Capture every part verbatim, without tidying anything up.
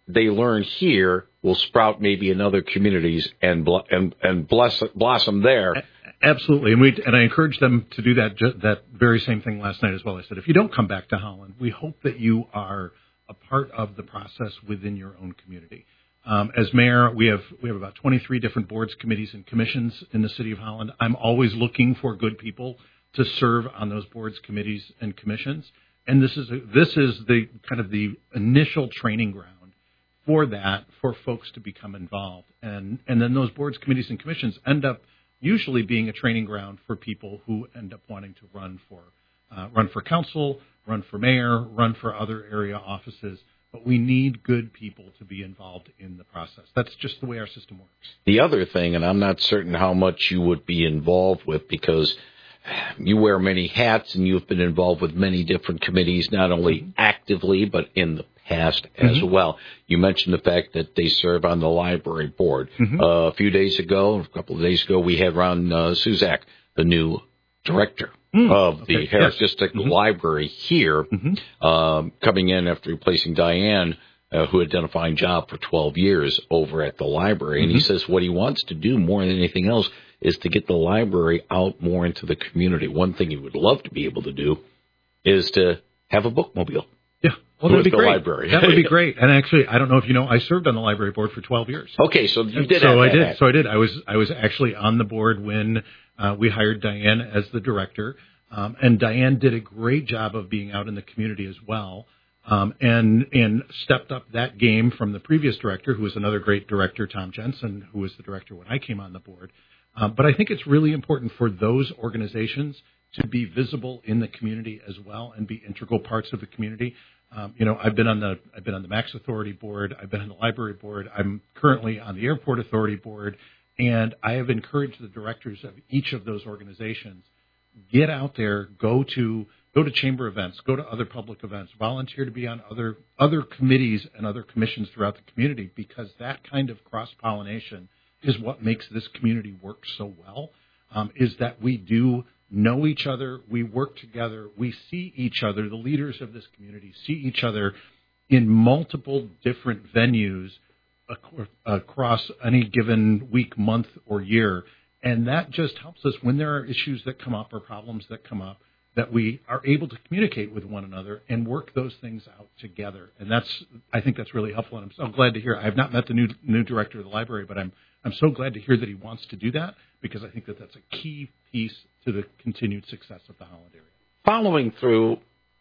they learn here will sprout maybe in other communities and bl- and and bless, blossom there. Absolutely, and we and I encourage them to do that that very same thing last night as well. I said, if you don't come back to Holland, we hope that you are a part of the process within your own community. Um, as mayor, we have we have about twenty-three different boards, committees, and commissions in the city of Holland. I'm always looking for good people to serve on those boards, committees, and commissions. And this is a, this is the kind of the initial training ground for that, for folks to become involved. And and then those boards, committees, and commissions end up usually being a training ground for people who end up wanting to run for uh, run for council, run for mayor, run for other area offices. But we need good people to be involved in the process. That's just the way our system works. The other thing, and I'm not certain how much you would be involved with, because you wear many hats and you've been involved with many different committees, not only mm-hmm. actively, but in the past as mm-hmm. well. You mentioned the fact that they serve on the library board. Mm-hmm. Uh, a few days ago, a couple of days ago, we had Ron uh, Suzak, the new director mm. of the okay. Harris yes. District mm-hmm. Library here, mm-hmm. um, coming in after replacing Diane, uh, who had done a fine job for twelve years over at the library. Mm-hmm. And he says what he wants to do more than anything else is to get the library out more into the community. One thing he would love to be able to do is to have a bookmobile. Yeah, well, that'd be the great. Library. That would be great. And actually, I don't know if you know, I served on the library board for twelve years. Okay, so you did. So have I that did. act. So I did. I was I was actually on the board when uh, we hired Diane as the director, um, and Diane did a great job of being out in the community as well, um, and and stepped up that game from the previous director, who was another great director, Tom Jensen, who was the director when I came on the board. Um, but I think it's really important for those organizations to be visible in the community as well and be integral parts of the community. Um, you know, I've been on the I've been on the Max Authority board. I've been on the library board. I'm currently on the Airport Authority board, and I have encouraged the directors of each of those organizations, get out there, go to go to chamber events, go to other public events, volunteer to be on other other committees and other commissions throughout the community, because that kind of cross-pollination is what makes this community work so well. Um, is that we do know each other, we work together, we see each other, the leaders of this community see each other in multiple different venues ac- across any given week, month, or year. And that just helps us when there are issues that come up or problems that come up, that we are able to communicate with one another and work those things out together. And that's, I think that's really helpful. And I'm so glad to hear, I have not met the new new director of the library, but I'm I'm so glad to hear that he wants to do that, because I think that that's a key piece to the continued success of the Holland area. Following through,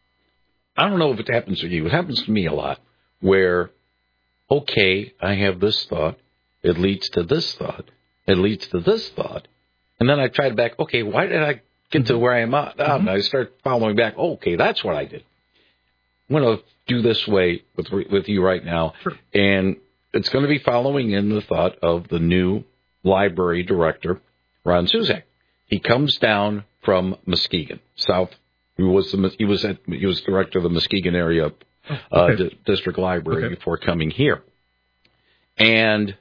I don't know if it happens to you. It happens to me a lot, where, okay, I have this thought. It leads to this thought. It leads to this thought. And then I try to back, okay, why did I get mm-hmm. to where I am at? Mm-hmm. And I start following back, oh, okay, that's what I did. I'm going to do this way with with you right now. Sure. And it's going to be following in the thought of the new library director, Ron Suzak. He comes down from Muskegon, South. He was the, he was at, he was director of the Muskegon area uh, okay. D- district library okay. before coming here. And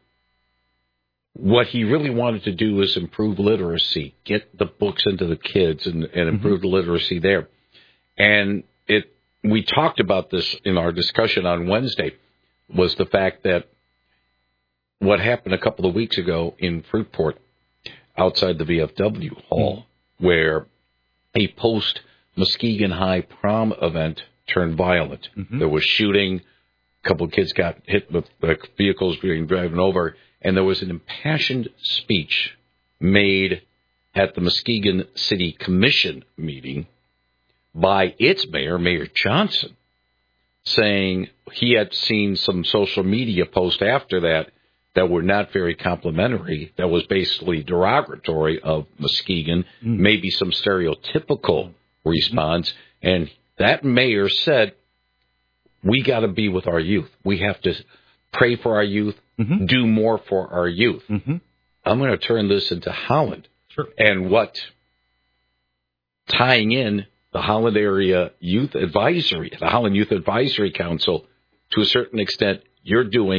what he really wanted to do is improve literacy, get the books into the kids, and, and improve mm-hmm. the literacy there. And it we talked about this in our discussion on Wednesday, was the fact that what happened a couple of weeks ago in Fruitport, outside the V F W hall, mm-hmm. where a post-Muskegon High prom event turned violent. Mm-hmm. There was shooting. A couple of kids got hit with uh, vehicles being driven over, and there was an impassioned speech made at the Muskegon City Commission meeting by its mayor, Mayor Johnson, saying he had seen some social media posts after that that were not very complimentary, that was basically derogatory of Muskegon, mm. maybe some stereotypical response. And that mayor said, we got to be with our youth. We have to pray for our youth, mm-hmm. do more for our youth. Mm-hmm. I'm going to turn this into Holland. Sure. And what, tying in the Holland Area Youth Advisory, the Holland Youth Advisory Council, to a certain extent, you're doing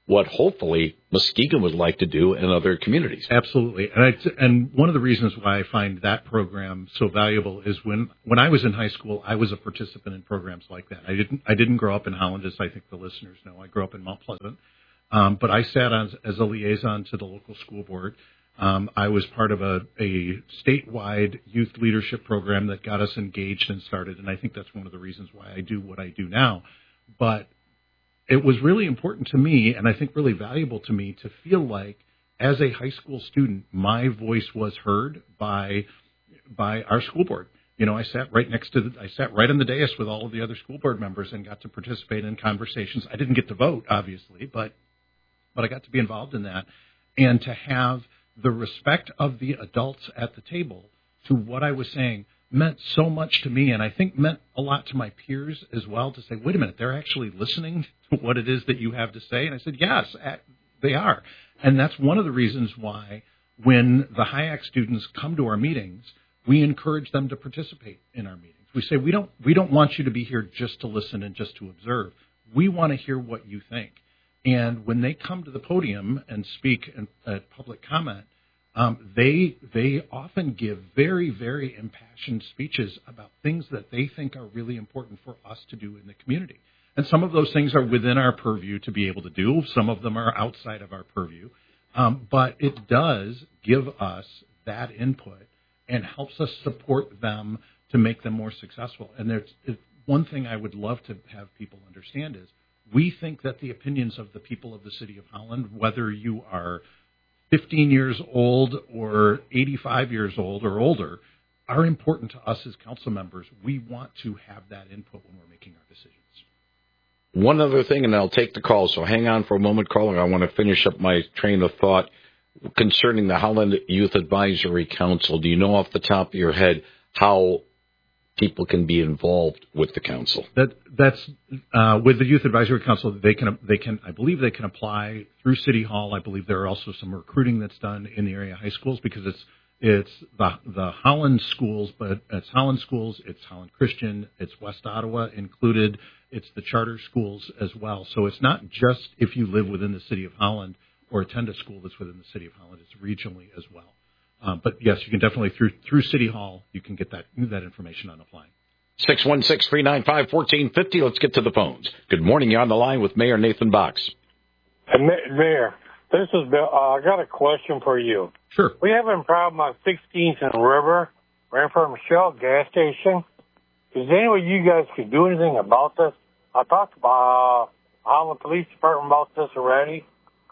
what hopefully Muskegon would like to do in other communities. Absolutely. And, I, and one of the reasons why I find that program so valuable is when, when I was in high school, I was a participant in programs like that. I didn't, I didn't grow up in Holland, as I think the listeners know. I grew up in Mount Pleasant. Um, but I sat on, as a liaison to the local school board. Um, I was part of a, a statewide youth leadership program that got us engaged and started, and I think that's one of the reasons why I do what I do now. But it was really important to me, and I think really valuable to me, to feel like as a high school student, my voice was heard by by our school board. You know, I sat right next to the, I sat right on the dais with all of the other school board members and got to participate in conversations. I didn't get to vote, obviously, but but I got to be involved in that, and to have the respect of the adults at the table to what I was saying meant so much to me, and I think meant a lot to my peers as well, to say, wait a minute, they're actually listening to what it is that you have to say. And I said, yes, they are. And that's one of the reasons why when the H I A C students come to our meetings, we encourage them to participate in our meetings. We say, we don't, we don't want you to be here just to listen and just to observe. We want to hear what you think. And when they come to the podium and speak in, at public comment, um, they they often give very, very impassioned speeches about things that they think are really important for us to do in the community. And some of those things are within our purview to be able to do. Some of them are outside of our purview. Um, but it does give us that input and helps us support them to make them more successful. And there's one thing I would love to have people understand is, we think that the opinions of the people of the city of Holland, whether you are fifteen years old or eighty-five years old or older, are important to us as council members. We want to have that input when we're making our decisions. One other thing, and I'll take the call, so hang on for a moment, caller. I want to finish up my train of thought concerning the Holland Youth Advisory Council. Do you know off the top of your head how people can be involved with the council? That that's uh, with the Youth Advisory Council. They can they can I believe they can apply through City Hall. I believe there are also some recruiting that's done in the area high schools, because it's it's the the Holland schools, but it's Holland schools, it's Holland Christian, it's West Ottawa included, it's the charter schools as well. So it's not just if you live within the city of Holland or attend a school that's within the city of Holland. It's regionally as well. Um, but yes, you can definitely through through City Hall, you can get that that information on applying. six one six, three nine five, one four five zero. Let's get to the phones. Good morning. You're on the line with Mayor Nathan Box. Hey, Mayor, this is Bill. Uh, I got a question for you. Sure. We have a problem on sixteenth and River, right in front of Shell gas station. Is there any way you guys could do anything about this? I talked to uh, Holland Police Department about this already.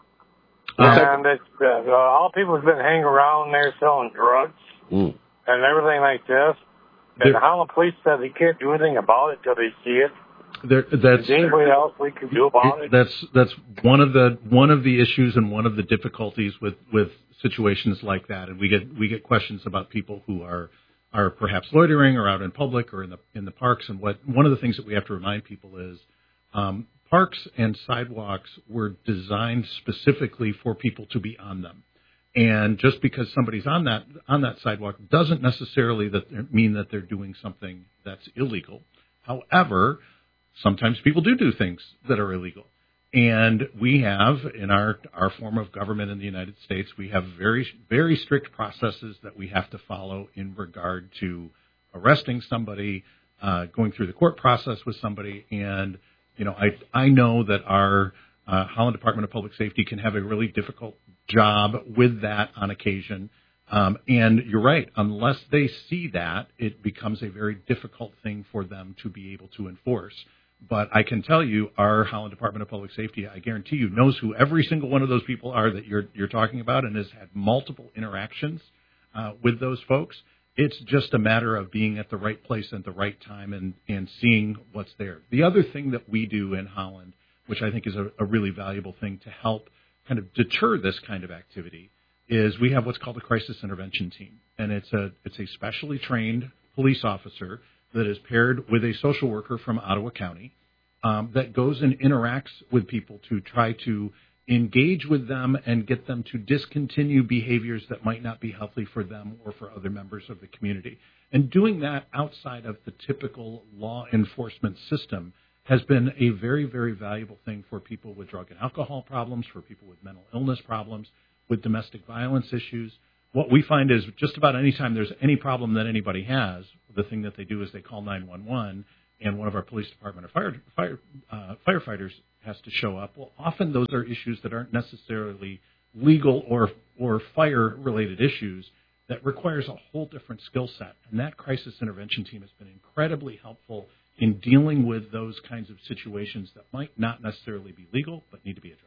And it's, uh, all people have been hanging around there selling drugs Ooh. and everything like this. And the Holland Police said they can't do anything about it till they see it. There, that's, Is there anybody else we can do about it? That's that's one of the one of the issues and one of the difficulties with, with situations like that. And we get we get questions about people who are are perhaps loitering or out in public or in the in the parks. And what one of the things that we have to remind people is. Um, Parks and sidewalks were designed specifically for people to be on them. And just because somebody's on that on that sidewalk doesn't necessarily that mean that they're doing something that's illegal. However, sometimes people do do things that are illegal. And we have, in our, our form of government in the United States, we have very, very strict processes that we have to follow in regard to arresting somebody, uh, going through the court process with somebody, and You know, I I know that our uh, Holland Department of Public Safety can have a really difficult job with that on occasion. Um, and you're right, unless they see that, it becomes a very difficult thing for them to be able to enforce. But I can tell you, our Holland Department of Public Safety, I guarantee you, knows who every single one of those people are that you're you're talking about, and has had multiple interactions uh, with those folks. It's just a matter of being at the right place at the right time and, and seeing what's there. The other thing that we do in Holland, which I think is a, a really valuable thing to help kind of deter this kind of activity, is we have what's called a crisis intervention team. And it's a it's a specially trained police officer that is paired with a social worker from Ottawa County um, that goes and interacts with people to try to engage with them and get them to discontinue behaviors that might not be healthy for them or for other members of the community. And doing that outside of the typical law enforcement system has been a very, very valuable thing for people with drug and alcohol problems, for people with mental illness problems, with domestic violence issues. What we find is just about any time there's any problem that anybody has, the thing that they do is they call nine one one, and one of our police department or fire, fire uh, firefighters has to show up. Well, often those are issues that aren't necessarily legal or or fire-related issues that requires a whole different skill set. And that crisis intervention team has been incredibly helpful in dealing with those kinds of situations that might not necessarily be legal but need to be addressed.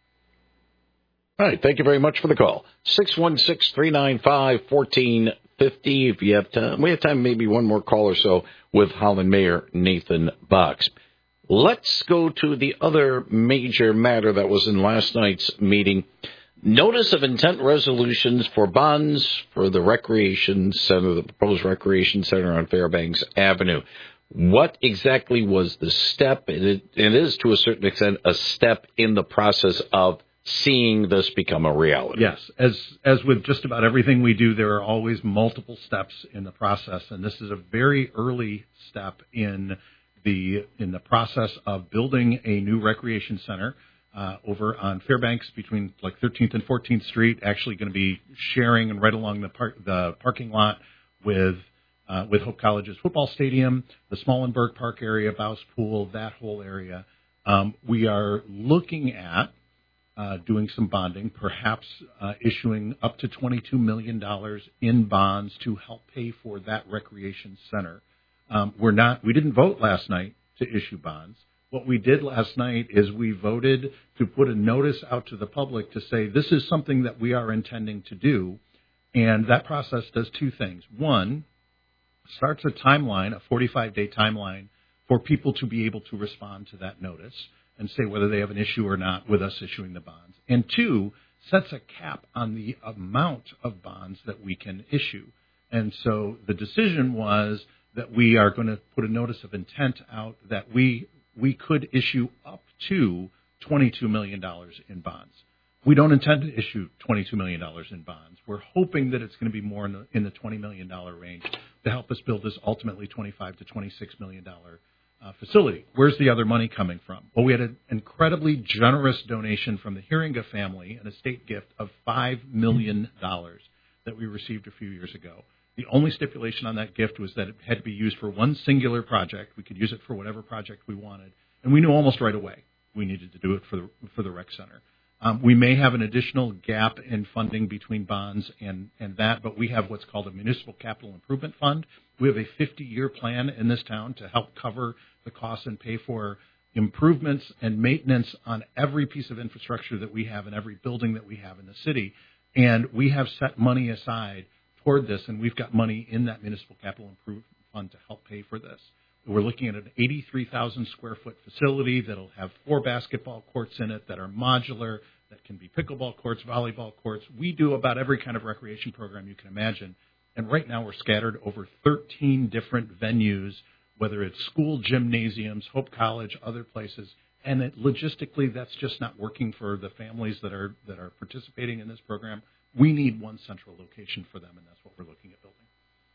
All right. Thank you very much for the call. six one six, three nine five, one four five zero. If you have time, we have time, maybe one more call or so with Holland Mayor Nathan Box. Let's go to the other major matter that was in last night's meeting. Notice of intent resolutions for bonds for the recreation center, the proposed recreation center on Fairbanks Avenue. What exactly was the step? It, it is, to a certain extent, a step in the process of seeing this become a reality. Yes. As as with just about everything we do, there are always multiple steps in the process, and this is a very early step in the in the process of building a new recreation center uh, over on Fairbanks between like thirteenth and fourteenth Street. Actually, going to be sharing and right along the park the parking lot with uh, with Hope College's football stadium, the Smallenberg Park area, Bouse Pool, that whole area. Um, we are looking at Uh, doing some bonding, perhaps uh, issuing up to twenty-two million dollars in bonds to help pay for that recreation center. Um, we're not, we didn't vote last night to issue bonds. What we did last night is we voted to put a notice out to the public to say this is something that we are intending to do, and that process does two things. One, starts a timeline, a forty-five day timeline, for people to be able to respond to that notice and say whether they have an issue or not with us issuing the bonds. And two, sets a cap on the amount of bonds that we can issue. And so the decision was that we are going to put a notice of intent out that we we could issue up to twenty-two million dollars in bonds. We don't intend to issue twenty-two million dollars in bonds. We're hoping that it's going to be more in the, in the twenty million dollars range to help us build this ultimately twenty-five to twenty-six million dollars Uh, facility. Where's the other money coming from? Well, we had an incredibly generous donation from the Hiringa family, an estate gift of five million dollars that we received a few years ago. The only stipulation on that gift was that it had to be used for one singular project. We could use it for whatever project we wanted. And we knew almost right away we needed to do it for the, for the rec center. Um, we may have an additional gap in funding between bonds and, and that, but we have what's called a municipal capital improvement fund. We have a fifty-year plan in this town to help cover the costs and pay for improvements and maintenance on every piece of infrastructure that we have in every building that we have in the city. And we have set money aside toward this, and we've got money in that municipal capital improvement fund to help pay for this. We're looking at an eighty-three thousand square foot facility that'll have four basketball courts in it that are modular, that can be pickleball courts, volleyball courts. We do about every kind of recreation program you can imagine. And right now we're scattered over thirteen different venues, whether it's school gymnasiums, Hope College, other places. And it, logistically, that's just not working for the families that are that are participating in this program. We need one central location for them, and that's what we're looking at building.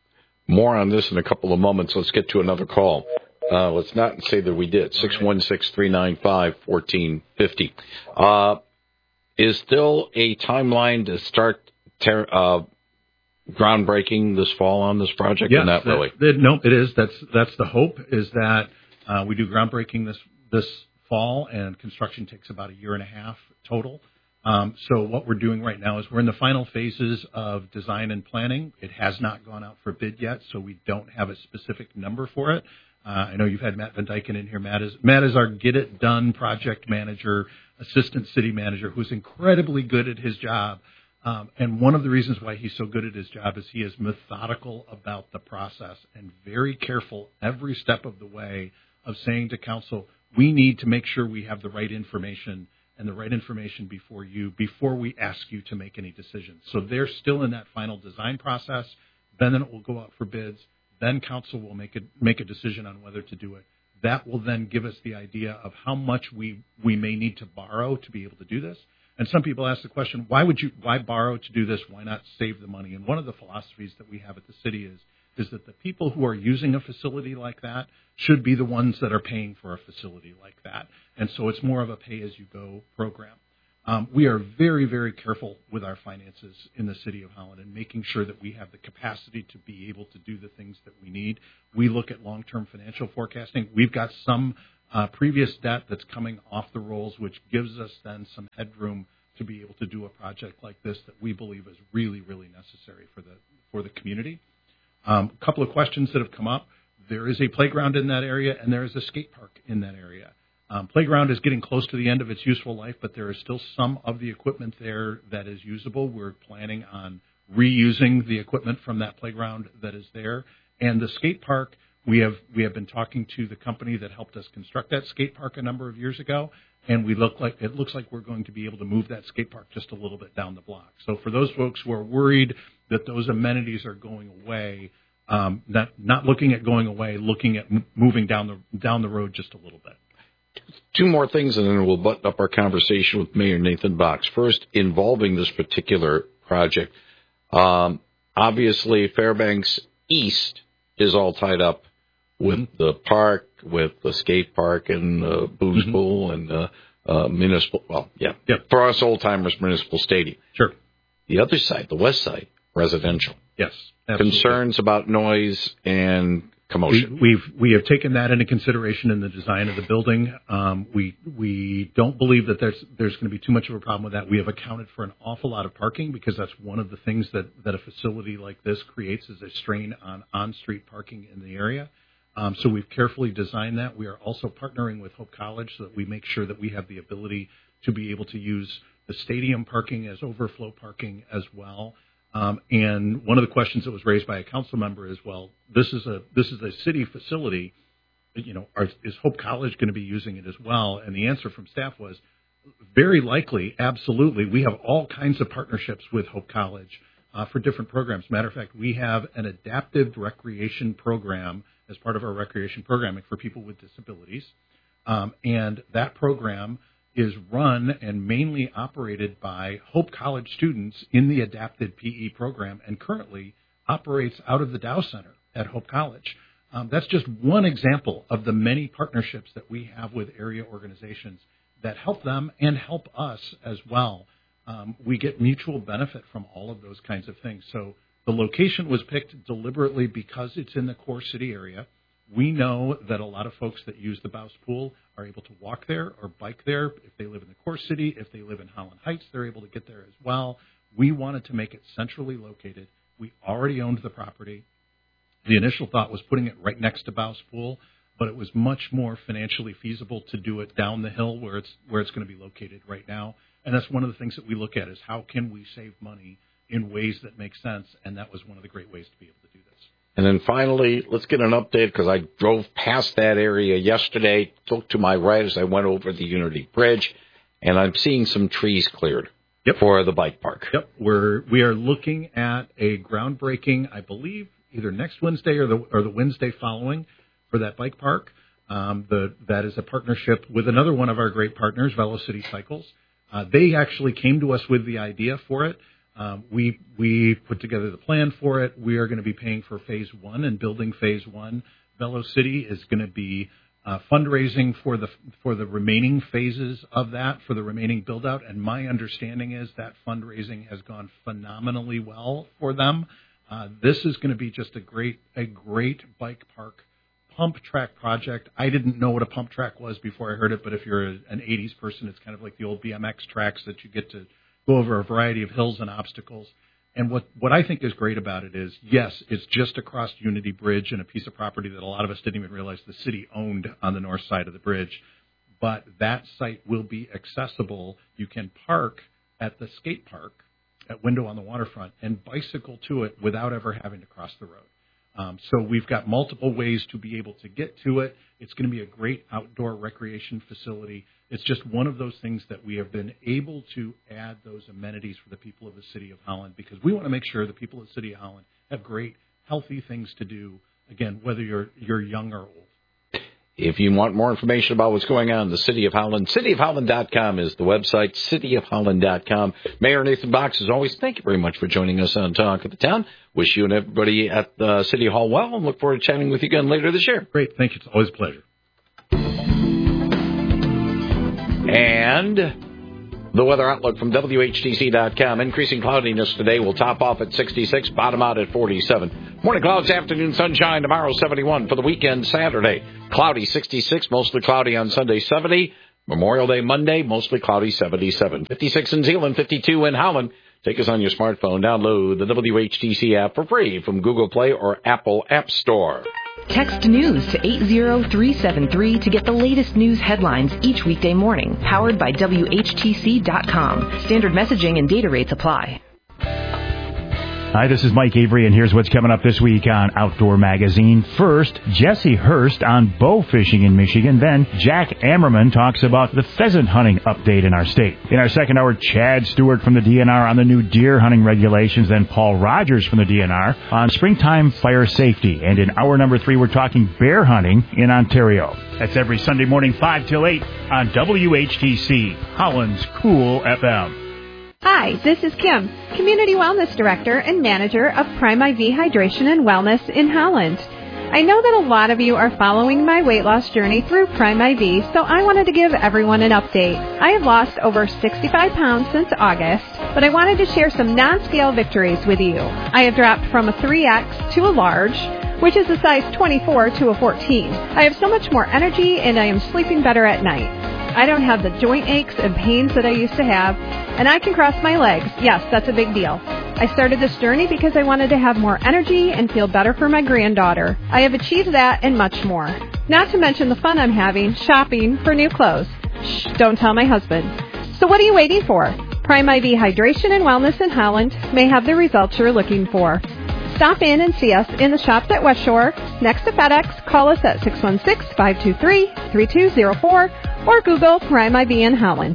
More on this in a couple of moments. Let's get to another call. Uh, let's not say that we did. six one six, three nine five, one four five zero. Uh, is still a timeline to start ter- uh, groundbreaking this fall on this project? Yes, or not that, really? That, no, it is. That's that's the hope, is that uh, we do groundbreaking this this fall, and construction takes about a year and a half total. Um, so what we're doing right now is we're in the final phases of design and planning. It has not gone out for bid yet, so we don't have a specific number for it. Uh, I know you've had Matt Van Dyken in here. Matt is Matt is our Get It Done project manager, assistant city manager, who's incredibly good at his job. Um, and one of the reasons why he's so good at his job is he is methodical about the process and very careful every step of the way of saying to council, we need to make sure we have the right information and the right information before you, before we ask you to make any decisions. So they're still in that final design process. Then it will go out for bids. Then council will make a, make a decision on whether to do it. That will then give us the idea of how much we, we may need to borrow to be able to do this. And some people ask the question, why would you, why borrow to do this? Why not save the money? And one of the philosophies that we have at the city is is that the people who are using a facility like that should be the ones that are paying for a facility like that. And so it's more of a pay-as-you-go program. Um, we are very, very careful with our finances in the city of Holland and making sure that we have the capacity to be able to do the things that we need. We look at long-term financial forecasting. We've got some uh, previous debt that's coming off the rolls, which gives us then some headroom to be able to do a project like this that we believe is really, really necessary for the for the community. Um, a couple of questions that have come up. There is a playground in that area, and there is a skate park in that area. Um, playground is getting close to the end of its useful life, but there is still some of the equipment there that is usable. We're planning on reusing the equipment from that playground that is there. And the skate park, we have we have been talking to the company that helped us construct that skate park a number of years ago, and we look like it looks like we're going to be able to move that skate park just a little bit down the block. So for those folks who are worried that those amenities are going away, um, not not looking at going away, looking at m- moving down the down the road just a little bit. Two more things, and then we'll button up our conversation with Mayor Nathan Box. First, involving this particular project, um, obviously Fairbanks East is all tied up with mm-hmm. the park, with the skate park and uh, booze mm-hmm. pool and uh, uh, municipal, well, yeah, yep. for us old-timers, municipal stadium. Sure. The other side, the west side, residential. Yes, absolutely. Concerns about noise and commotion. We, we've we have taken that into consideration in the design of the building. Um, we we don't believe that there's there's going to be too much of a problem with that. We have accounted for an awful lot of parking because that's one of the things that, that a facility like this creates is a strain on on-street parking in the area. Um, so we've carefully designed that. We are also partnering with Hope College so that we make sure that we have the ability to be able to use the stadium parking as overflow parking as well. Um, and one of the questions that was raised by a council member is, well, this is a this is a city facility. You know, are, is Hope College going to be using it as well? And the answer from staff was very likely, absolutely. We have all kinds of partnerships with Hope College uh, for different programs. Matter of fact, we have an adaptive recreation program as part of our recreation programming for people with disabilities, um, and that program is run and mainly operated by Hope College students in the adapted P E program and currently operates out of the Dow Center at Hope College. Um, that's just one example of the many partnerships that we have with area organizations that help them and help us as well. Um, we get mutual benefit from all of those kinds of things. So the location was picked deliberately because it's in the core city area. We know that a lot of folks that use the Bouse Pool are able to walk there or bike there. If they live in the core city, if they live in Holland Heights, they're able to get there as well. We wanted to make it centrally located. We already owned the property. The initial thought was putting it right next to Bouse Pool, but it was much more financially feasible to do it down the hill where it's where it's going to be located right now. And that's one of the things that we look at is how can we save money in ways that make sense, and that was one of the great ways to be able to do this. And then finally, let's get an update because I drove past that area yesterday, looked to my right as I went over the Unity Bridge, and I'm seeing some trees cleared yep. for the bike park. Yep, we're we are looking at a groundbreaking, I believe, either next Wednesday or the or the Wednesday following for that bike park. Um, the that is a partnership with another one of our great partners, Velocity Cycles. Uh, they actually came to us with the idea for it. Um, we we put together the plan for it. We are going to be paying for phase one and building phase one. Velocity is going to be uh, fundraising for the for the remaining phases of that, for the remaining build out. And my understanding is that fundraising has gone phenomenally well for them. Uh, this is going to be just a great a great bike park pump track project. I didn't know what a pump track was before I heard it, but if you're a, an eighties person, it's kind of like the old B M X tracks that you get to go over a variety of hills and obstacles. And what, what I think is great about it is, yes, it's just across Unity Bridge and a piece of property that a lot of us didn't even realize the city owned on the north side of the bridge. But that site will be accessible. You can park at the skate park at Window on the Waterfront and bicycle to it without ever having to cross the road. Um, so we've got multiple ways to be able to get to it. It's going to be a great outdoor recreation facility. It's just one of those things that we have been able to add those amenities for the people of the city of Holland because we want to make sure the people of the city of Holland have great, healthy things to do, again, whether you're you're young or old. If you want more information about what's going on in the City of Holland, city of holland dot com is the website, city of holland dot com. Mayor Nathan Box, as always, thank you very much for joining us on Talk of the Town. Wish you and everybody at uh, City Hall well, and look forward to chatting with you again later this year. Great. Thank you. It's always a pleasure. And the weather outlook from W H T C dot com. Increasing cloudiness today will top off at sixty-six, bottom out at forty-seven. Morning clouds, afternoon sunshine, tomorrow seventy-one. For the weekend, Saturday, cloudy sixty-six, mostly cloudy on Sunday, seventy. Memorial Day Monday, mostly cloudy, seventy-seven. fifty-six in Zeeland, fifty-two in Howland. Take us on your smartphone. Download the W H T C app for free from Google Play or Apple App Store. Text news to eight zero three seven three to get the latest news headlines each weekday morning. Powered by W H T C dot com. Standard messaging and data rates apply. Hi, this is Mike Avery, and here's what's coming up this week on Outdoor Magazine. First, Jesse Hurst on bow fishing in Michigan. Then, Jack Ammerman talks about the pheasant hunting update in our state. In our second hour, Chad Stewart from the D N R on the new deer hunting regulations. Then Paul Rogers from the D N R on springtime fire safety. And in hour number three, we're talking bear hunting in Ontario. That's every Sunday morning, five till eight on W H T C, Holland's Cool F M. Hi, this is Kim, Community Wellness Director and Manager of Prime I V Hydration and Wellness in Holland. I know that a lot of you are following my weight loss journey through Prime I V, so I wanted to give everyone an update. I have lost over sixty-five pounds since August, but I wanted to share some non-scale victories with you. I have dropped from a three X to a large, which is a size twenty-four to a fourteen. I have so much more energy and I am sleeping better at night. I don't have the joint aches and pains that I used to have, and I can cross my legs. Yes, that's a big deal. I started this journey because I wanted to have more energy and feel better for my granddaughter. I have achieved that and much more. Not to mention the fun I'm having shopping for new clothes. Shh, don't tell my husband. So what are you waiting for? Prime I V Hydration and Wellness in Holland may have the results you're looking for. Stop in and see us in the shops at West Shore, next to FedEx. Call us at six one six, five two three, three two zero four or Google Prime I V in Holland.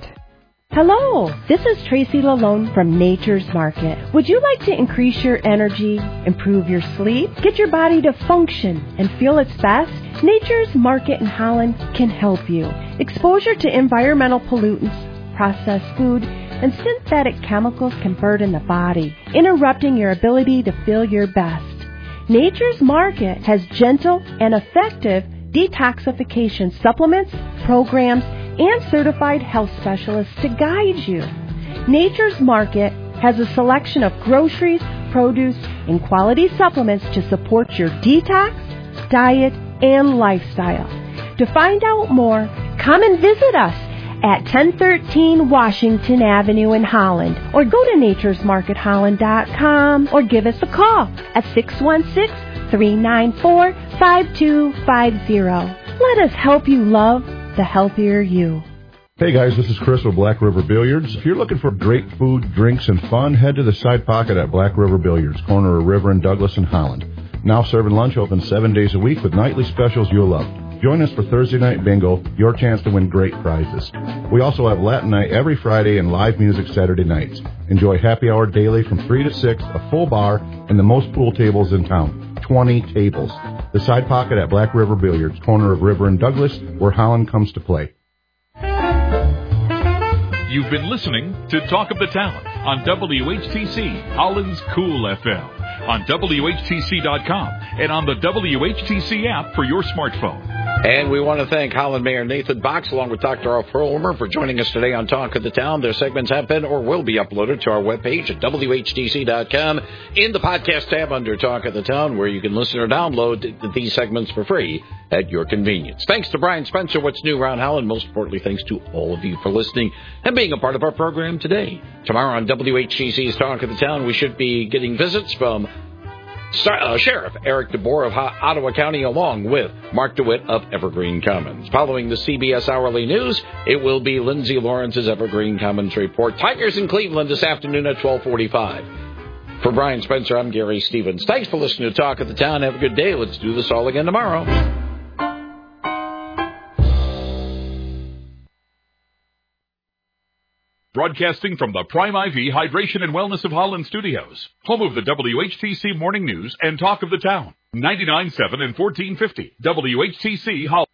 Hello, this is Tracy Lalone from Nature's Market. Would you like to increase your energy, improve your sleep, get your body to function and feel its best? Nature's Market in Holland can help you. Exposure to environmental pollutants, processed food, and synthetic chemicals can burden the body, interrupting your ability to feel your best. Nature's Market has gentle and effective detoxification supplements, programs, and certified health specialists to guide you. Nature's Market has a selection of groceries, produce, and quality supplements to support your detox, diet, and lifestyle. To find out more, come and visit us at ten thirteen Washington Avenue in Holland, or go to natures market holland dot com, or give us a call at six one six, three nine four, five two five zero. Let us help you love the healthier you. Hey guys, this is Chris with Black River Billiards. If you're looking for great food, drinks, and fun, head to the Side Pocket at Black River Billiards, corner of River and Douglas in Holland. Now serving lunch open seven days a week with nightly specials you'll love. Join us for Thursday Night Bingo, your chance to win great prizes. We also have Latin Night every Friday and live music Saturday nights. Enjoy happy hour daily from three to six, a full bar, and the most pool tables in town. twenty tables. The Side Pocket at Black River Billiards, corner of River and Douglas, where Holland comes to play. You've been listening to Talk of the Town on W H T C, Holland's Cool F M, on W H T C dot com, and on the W H T C app for your smartphone. And we want to thank Holland Mayor Nathan Box, along with Doctor Alf Perlmer, for joining us today on Talk of the Town. Their segments have been or will be uploaded to our webpage at W H T C dot com in the podcast tab under Talk of the Town, where you can listen or download these segments for free at your convenience. Thanks to Brian Spencer, What's New Around Holland. Most importantly, thanks to all of you for listening and being a part of our program today. Tomorrow on W H T C's Talk of the Town, we should be getting visits from Uh, Sheriff Eric DeBoer of Ottawa County, along with Mark DeWitt of Evergreen Commons. Following the C B S Hourly News, it will be Lindsay Lawrence's Evergreen Commons Report. Tigers in Cleveland this afternoon at twelve forty-five. For Brian Spencer, I'm Gary Stevens. Thanks for listening to Talk of the Town. Have a good day. Let's do this all again tomorrow. Broadcasting from the Prime I V Hydration and Wellness of Holland Studios, home of the W H T C Morning News and Talk of the Town. ninety-nine point seven and fourteen fifty W H T C Holland.